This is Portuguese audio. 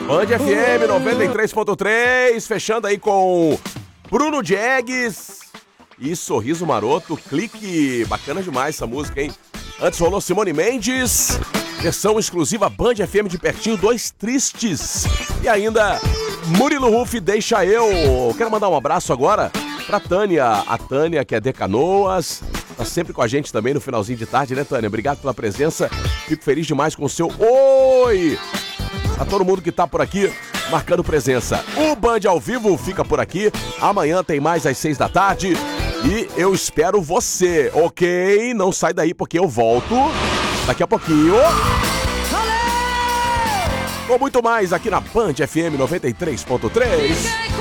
Band FM 93.3, fechando aí com Bruno Diegues e Sorriso Maroto, clique, bacana demais essa música, hein? Antes rolou Simone Mendes, versão exclusiva Band FM de pertinho, Dois Tristes. E ainda Murilo Huff, Deixa Eu. Quero mandar um abraço agora pra Tânia, a Tânia que é de Canoas, tá sempre com a gente também no finalzinho de tarde, né, Tânia? Obrigado pela presença, fico feliz demais com o seu oi! A todo mundo que tá por aqui marcando presença. O Band ao vivo fica por aqui. Amanhã tem mais às 6 da tarde. E eu espero você, ok? Não sai daí porque eu volto daqui a pouquinho. Com muito mais aqui na Band FM 93.3.